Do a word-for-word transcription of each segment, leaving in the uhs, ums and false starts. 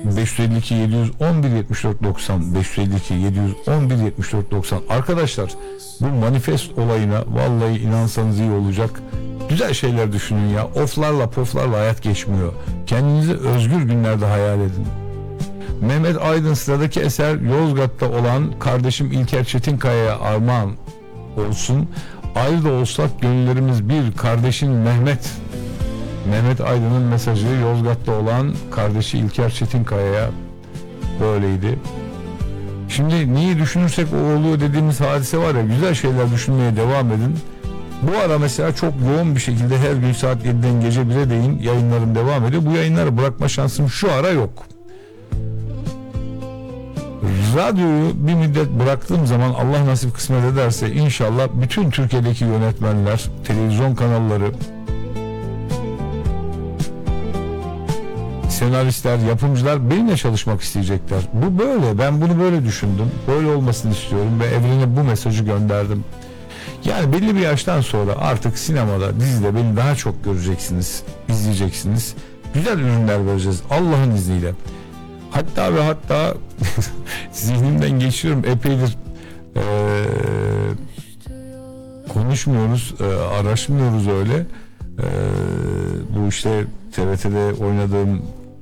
beş elli iki yedi yüz on bir yetmiş dört doksan beş elli iki yedi yüz on bir yetmiş dört doksan. Arkadaşlar, bu manifest olayına vallahi inansanız iyi olacak. Güzel şeyler düşünün ya. Oflarla poflarla hayat geçmiyor. Kendinizi özgür günlerde hayal edin. Mehmet Aydın sıradaki eser Yozgat'ta olan kardeşim İlker Çetinkaya'ya armağan olsun. Ayrı da olsak gönüllerimiz bir. Kardeşin Mehmet. Mehmet Aydın'ın mesajı Yozgat'ta olan kardeşi İlker Çetinkaya'ya böyleydi. Şimdi neyi düşünürsek o oluyor dediğimiz hadise var ya, güzel şeyler düşünmeye devam edin. Bu ara mesela çok yoğun bir şekilde her gün saat yediden gece bire değin yayınlarım devam ediyor. Bu yayınları bırakma şansım şu ara yok. Radyoyu bir müddet bıraktığım zaman Allah nasip kısmet ederse inşallah bütün Türkiye'deki yönetmenler, televizyon kanalları, senaristler, yapımcılar benimle çalışmak isteyecekler. Bu böyle. Ben bunu böyle düşündüm. Böyle olmasını istiyorum ve evrene bu mesajı gönderdim. Yani belli bir yaştan sonra artık sinemada, dizide beni daha çok göreceksiniz, izleyeceksiniz. Güzel ürünler vereceğiz Allah'ın izniyle. Hatta ve hatta zihnimden geçiyorum epeydir ee, konuşmuyoruz, e, araşmıyoruz öyle. E, bu işte T R T'de oynadığım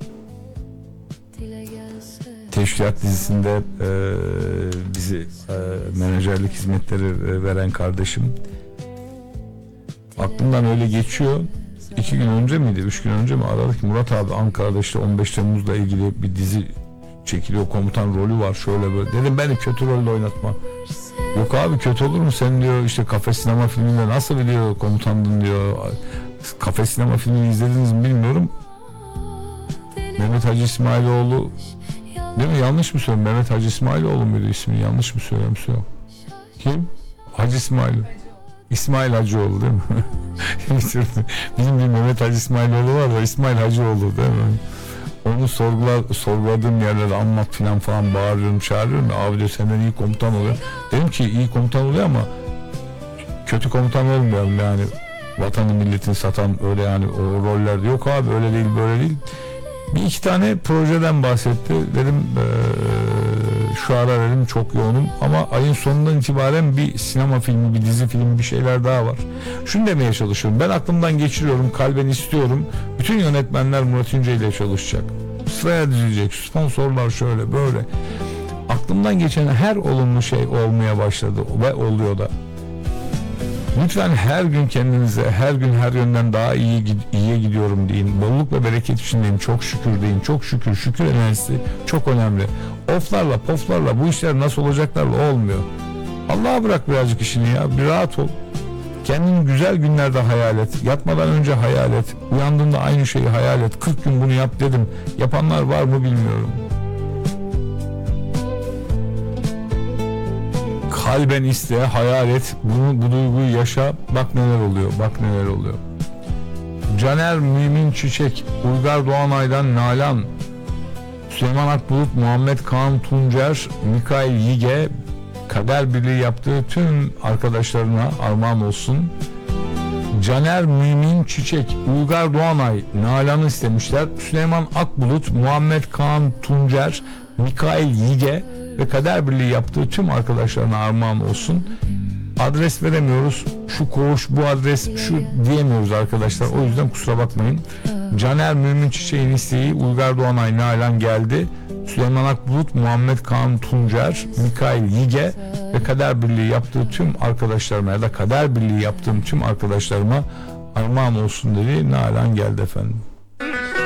Teşkilat dizisinde e, bizi e, menajerlik hizmetleri veren kardeşim, aklımdan öyle geçiyor. İki gün önce miydi, üç gün önce mi aradık ki Murat abi Ankara'da işte on beş Temmuz'la ilgili bir dizi çekiliyor, komutan rolü var şöyle böyle. Dedim beni kötü rolde oynatma. Yok abi kötü olur mu sen diyor, işte Kafe Sinema filminde nasıl biliyor komutandın diyor. Kafe Sinema filmini izlediniz mi bilmiyorum. Mehmet Hacı İsmailoğlu değil mi? Yanlış mı söylüyorum? Mehmet Hacı İsmailoğlu muydu ismini? Yanlış mı söylüyorum? Kim? Hacı İsmail. İsmail Hacıoğlu değil mi? Bizim bir Mehmet Hacı İsmailoğlu var da İsmail Hacıoğlu değil mi? Onu sorgular, sorguladığım yerlerde anlat filan falan bağırıyorum, çağırıyorum. Abi diyor senden iyi komutan oluyor. Dedim ki iyi komutan oluyor ama kötü komutan olmuyorum yani. Vatanı milletini satan öyle yani o rollerde yok abi, öyle değil böyle değil. Bir iki tane projeden bahsetti. Dedim ee, şu ara dedim çok yoğunum ama ayın sonundan itibaren bir sinema filmi, bir dizi filmi, bir şeyler daha var. Şunu demeye çalışıyorum. Ben aklımdan geçiriyorum, kalben istiyorum. Bütün yönetmenler Murat İnce ile çalışacak. Sıraya dizilecek. Sponsorlar şöyle böyle. Aklımdan geçen her olumlu şey olmaya başladı ve oluyor da. Lütfen her gün kendinize, her gün her yönden daha iyi iyiye gidiyorum deyin. Bolluk ve bereket içindeyim. Çok şükür deyin. Çok şükür. Şükür enerjisi çok önemli. Oflarla, poflarla bu işler nasıl olacaklarla olmuyor. Allah'a bırak birazcık işini ya. Bir rahat ol. Kendini güzel günlerde hayal et. Yatmadan önce hayal et. Uyandığında aynı şeyi hayal et. kırk gün bunu yap dedim. Yapanlar var mı bilmiyorum. Kalben iste, hayal et, bunu, bu duyguyu yaşa, bak neler oluyor, bak neler oluyor. Caner Mümin Çiçek, Uygar Doğanay'dan Nalan, Süleyman Akbulut, Muhammed Kaan Tuncer, Mikail Yige, kader birliği yaptığı tüm arkadaşlarına armağan olsun. Caner Mümin Çiçek, Uygar Doğanay, Nalan'ı istemişler. Süleyman Akbulut, Muhammed Kaan Tuncer, Mikail Yige ve kader birliği yaptığı tüm arkadaşlarına armağan olsun. Adres veremiyoruz. Şu koğuş, bu adres, şu diyemiyoruz arkadaşlar. O yüzden kusura bakmayın. Caner Mümin Çiçek'in isteği Uygar Doğanay Nalan geldi. Süleyman Akbulut, Muhammed Kaan Tuncer, Mikail Yige ve kader birliği yaptığı tüm arkadaşlarıma ya da kader birliği yaptığım tüm arkadaşlarıma armağan olsun dedi. Nalan geldi efendim.